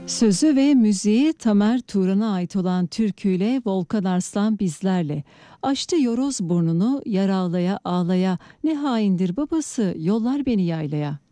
Sözü ve müziği Tamer Turan'a ait olan türküyle Volkan Arslan bizlerle. Açtı yoroz burnunu yar ağlaya ağlaya, ne haindir babası yollar beni yaylaya.